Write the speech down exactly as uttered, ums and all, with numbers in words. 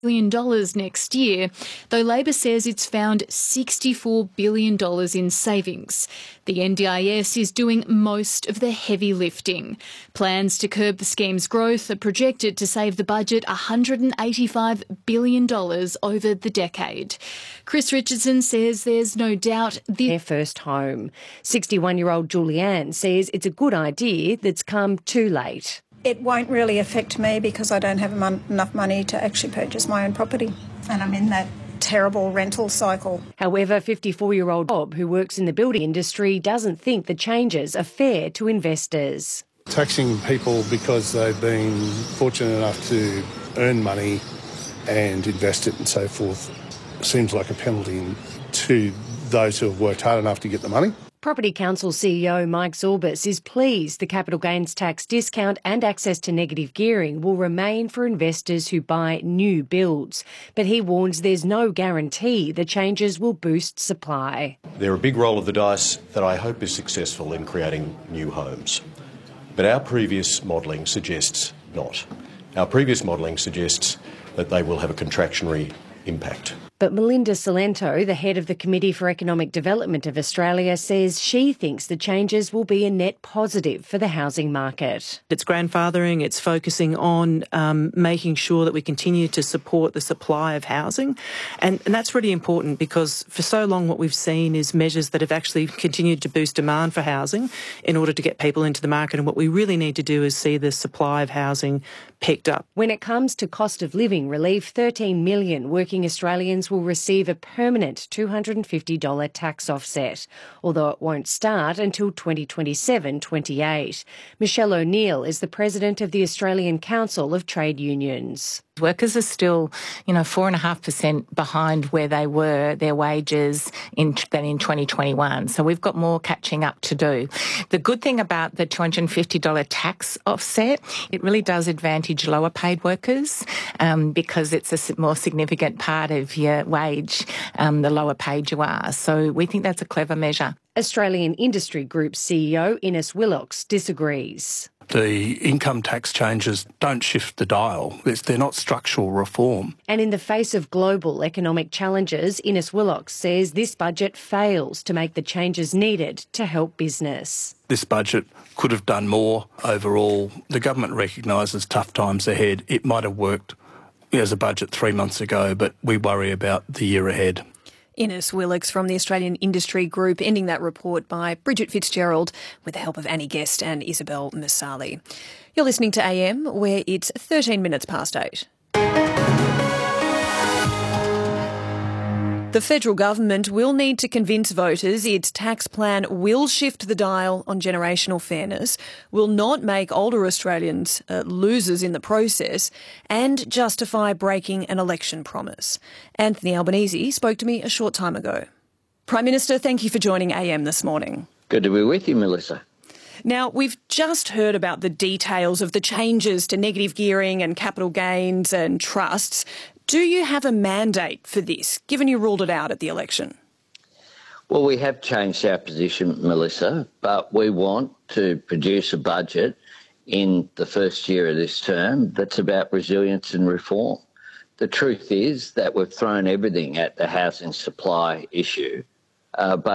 billion dollars next year, though Labor says it's found sixty-four billion dollars in savings. The N D I S is doing most of the heavy lifting. Plans to curb the scheme's growth are projected to save the budget one hundred eighty-five billion dollars over the decade. Chris Richardson says there's no doubt this... Their first home. sixty-one-year-old Julianne says it's a good idea that's come too late. It won't really affect me because I don't have mon- enough money to actually purchase my own property, and I'm in that terrible rental cycle. However, fifty-four-year-old Bob, who works in the building industry, doesn't think the changes are fair to investors. Taxing people because they've been fortunate enough to earn money and invest it and so forth seems like a penalty to those who have worked hard enough to get the money. Property Council C E O Mike Zorbas is pleased the capital gains tax discount and access to negative gearing will remain for investors who buy new builds. But he warns there's no guarantee the changes will boost supply. They're a big roll of the dice that I hope is successful in creating new homes. But our previous modelling suggests not. Our previous modelling suggests that they will have a contractionary impact. But Melinda Salento, the head of the Committee for Economic Development of Australia, says she thinks the changes will be a net positive for the housing market. It's grandfathering, it's focusing on um, making sure that we continue to support the supply of housing. And, and that's really important because for so long what we've seen is measures that have actually continued to boost demand for housing in order to get people into the market. And what we really need to do is see the supply of housing picked up. When it comes to cost of living relief, thirteen million working Australians will receive a permanent two hundred fifty dollars tax offset, although it won't start until twenty twenty-seven twenty-eight. Michelle O'Neill is the president of the Australian Council of Trade Unions. Workers are still, you know, four and a half percent behind where they were, their wages in than in twenty twenty-one. So we've got more catching up to do. The good thing about the two hundred fifty dollars tax offset, it really does advantage lower paid workers um, because it's a more significant part of your wage, um, the lower paid you are. So we think that's a clever measure. Australian Industry Group C E O Innes Willox disagrees. The income tax changes don't shift the dial. It's, they're not structural reform. And in the face of global economic challenges, Innes Willox says this budget fails to make the changes needed to help business. This budget could have done more overall. The government recognises tough times ahead. It might have worked as a budget three months ago, but we worry about the year ahead. Innes Willox from the Australian Industry Group, ending that report by Bridget Fitzgerald with the help of Annie Guest and Isabel Masali. You're listening to A M, where it's thirteen minutes past eight. The federal government will need to convince voters its tax plan will shift the dial on generational fairness, will not make older Australians uh, losers in the process, and justify breaking an election promise. Anthony Albanese spoke to me a short time ago. Prime Minister, thank you for joining A M this morning. Good to be with you, Melissa. Now, we've just heard about the details of the changes to negative gearing and capital gains and trusts. Do you have a mandate for this, given you ruled it out at the election? Well, we have changed our position, Melissa, but we want to produce a budget in the first year of this term that's about resilience and reform. The truth is that we've thrown everything at the housing supply issue, uh, but